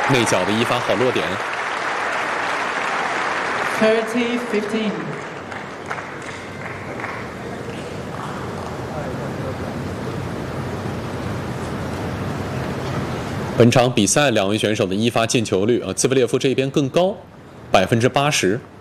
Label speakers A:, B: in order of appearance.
A: 内角的一发好落点。
B: 30-15。
A: 本场比赛两位选手的一发进球率，兹维列夫这边更高，80%。